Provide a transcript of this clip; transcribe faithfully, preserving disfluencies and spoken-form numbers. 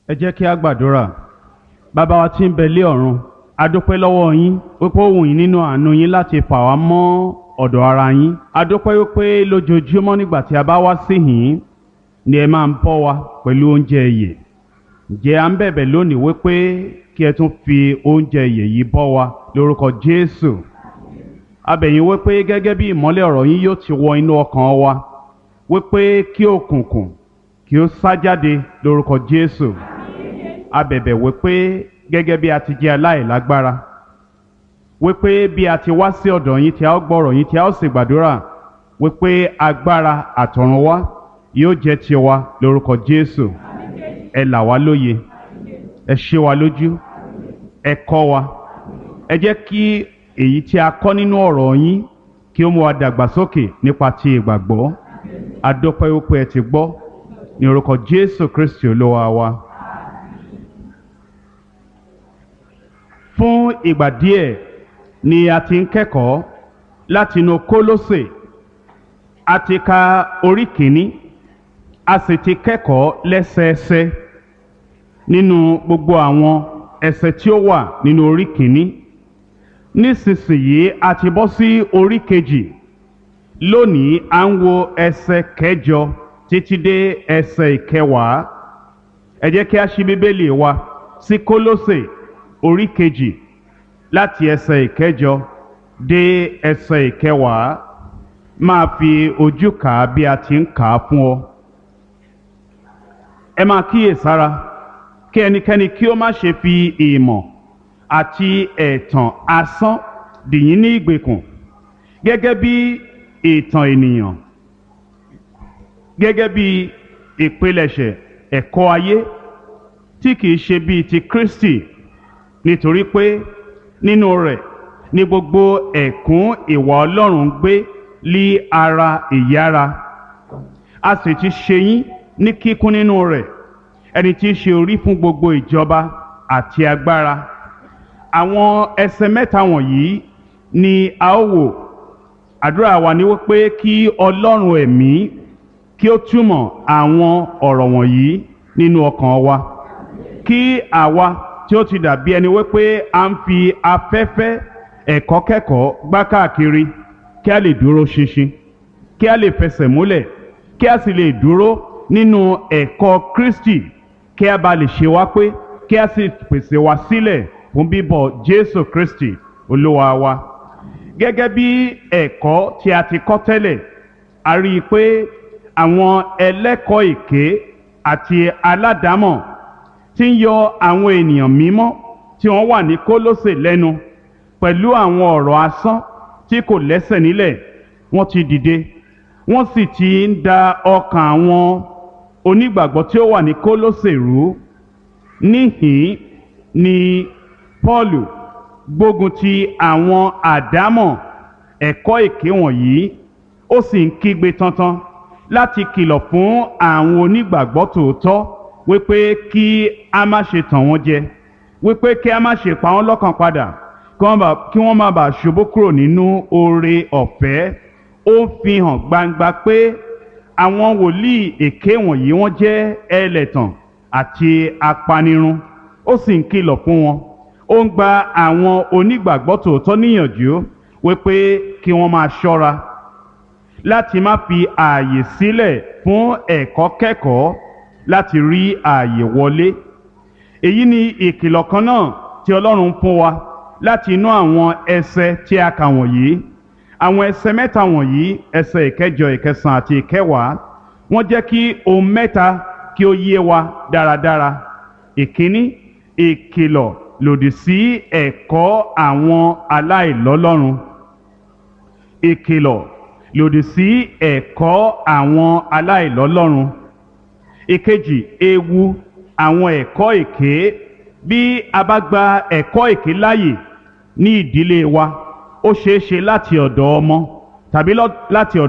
Ẹ jẹ́ kí a gbàdúrà. Bàbá wa tí ń bẹ lé ọ̀run, a dúpẹ́ lọ́wọ́ yín wípé ó wù yín nínú àánú yín láti fà wá mọ́ ọ̀dọ̀ ara yín. A dúpẹ́ wípé lójoojúmọ́ nígbà tí a bá wá sí yín ni ẹ máa ń bọ́ wa pẹ̀lú oúnjẹ ìyè. Ǹjẹ́ à ń bẹ̀bẹ̀ lónìí wípé kí ẹ tún fi oúnjẹ ìyè yìí bọ́ wa lórúkọ Jésù. A bẹ̀ yín wípé gẹ́gẹ́ bí ìmọ́lẹ̀ ọ̀rọ̀ yín yóò ti wọ inú ọkàn wa wípé kí òkùnkùn kí ó sá jáde lórúkọ Jésù. A bẹ̀bẹ̀ wípé gẹ́gẹ́ bí a ti jẹ́ aláìlágbára wípé bí a ti wá sí ọ̀dọ̀ yín tí a ó gbọ́rọ̀ yín tí a ó sì gbàdúrà wípé agbára àtọ̀run wá yóò jẹ́ tiwa lórúkọ Jésù. Ẹ là wá lóye, ẹ ṣe wa lójú, ẹ kọ́ wa, ẹ jẹ́ kí èyí tí a kọ́ nínú ọ̀rọ̀ yín kí ó mú wa dàgbàsókè nípa ti ìgbàgbọ́. A dúpẹ́ wípé ẹ ti gbọ́ ní orúkọ Jésù Kristi Olúwa wa. Fún ìgbà díẹ̀ ni a ti ń kẹ́kọ̀ọ́ látinú Kólósè. A ti ka orí kìíní, a sì ti kẹ́kọ̀ọ́ lẹ́sẹẹsẹ nínú gbogbo àwọn ẹsẹ̀ tí ó wà nínú orí kìíní. Nísinsìnyí a ti bọ́ sí orí kejì. Lónìí à ń wo ẹsẹ̀ kẹjọ títí dé ẹsẹ̀ ìkẹwàá. Ẹ jẹ́ kí a ṣí Bíbélì wa sí Kólósè orí kejì láti ẹsẹ̀ ìkẹjọ dé ẹsẹ̀ ìkẹwàá. Máa fi ojú kà á bí a ti ń kà á fún ọ. Ẹ máa kíyèsára kí ẹnikẹ́ni kí ó má ṣe fi ìmọ̀ àti ẹ̀tàn asán dì yín ní ìgbèkùn gẹ́gẹ́ bí ìtàn ènìyàn, gẹ́gẹ́ bí ìpilẹ̀ṣẹ̀ ẹ̀kọ́ ayé tí kìí ṣe bíi ti Kristi, nítorí pé nínú rẹ̀ ni gbogbo ẹ̀kún ìwà Ọlọ́run gbé lí ara ìyára. A sì ti ṣe yín ní kíkún nínú rẹ̀, ẹni tí í ṣe orí fún gbogbo ìjọba àti agbára. Àwọn ẹsẹ̀ mẹ́ta wọ̀nyí ni a ó wò. Àdúrà wa ni wípé kí Ọlọ́run ẹ̀mí kí ó túmọ̀ àwọn ọ̀rọ̀ wọ̀nyí nínú ọkàn wa, kí àwa tí ó ti dàbí ẹni wípé a ń fi afẹ́fẹ́ ẹ̀kọ́ kẹ́kọ̀ọ́ gbá káàkiri kí a lè dúró ṣinṣin, kí a lè fẹsẹ̀ múlẹ̀, kí a sì lè dúró nínú ẹ̀kọ́ Kristi, kí a bá lè ṣe wá pé kí a sì pèsè wa sílẹ̀ fún bíbọ̀ Jésù Kristi Olúwa wa. Gẹ́gẹ́ bí ẹ̀kọ́ tí a ti kọ́ tẹ́lẹ̀, a rí i pé àwọn ẹlẹ́kọ̀ọ́ èké àti aládàámọ̀ tí ń yọ àwọn ènìyàn mímọ́ tí wọ́n wà ní Kólósè lẹ́nu pẹ̀lú àwọn ọ̀rọ̀ asán tí kò lẹ́sẹ̀ nílẹ̀, wọ́n ti dìde, wọ́n sì ti ń da ọkàn àwọn onígbàgbọ́ tí ó wà ní Kólósè rú. Níhìn ni Pọ́ọ̀lù gbógun ti àwọn àdámọ̀ ẹ̀kọ́ èké wọ̀nyí, ó sì ń kígbe tantan láti kìlọ̀ fún àwọn onígbàgbọ́ tòótọ́ wípé kí a má ṣe tàn wọ́n jẹ, wípé kí a má ṣe pa wọ́n lọ́kàn padà, kí wọ́n má bàa ṣubú kúrò nínú oore ọ̀fẹ́. Ó fi hàn gbangba pé àwọn wòlíì èké wọ̀nyí wọ́n jẹ́ ẹlẹ́tàn àti apanirun. Ó sì ń kìlọ̀ fún wọn. Ó ń gba àwọn onígbàgbọ́ tòótọ́ níyànjú wípé kí wọ́n máa ṣọ́ra láti má fi ààyè sílẹ̀ fún ẹ̀kọ́ kẹ́kọ̀ọ́ láti rí ààyè wọlé. Èyí ni ìkìlọ̀ kan náà tí Ọlọ́run fún wa láti inú àwọn ẹsẹ̀ tí a kà wọ̀nyí. Àwọn ẹsẹ̀ mẹ́ta wọ̀nyí, ẹsẹ̀ ìkẹjọ, ìkẹsàn àti ìkẹwàá, wọ́n jẹ́ kí ohun mẹ́ta kí ó yé wa dáradára. Ìkíní, ìkìlọ̀ lòdì sí ẹ̀kọ́ àwọn aláìlọ́lọ́run. Ìkìlọ̀ lòdì sí ẹ̀kọ́ àwọn aláìlọ́lọ́run. Ìkejì, ewu àwọn ẹ̀kọ́ èké. Bí a bá gba ẹ̀kọ́ èké láàyè ní ìdílé wa, ó ṣeé ṣe láti ọ̀dọ̀ ọmọ tàbí láti ọ̀dọ̀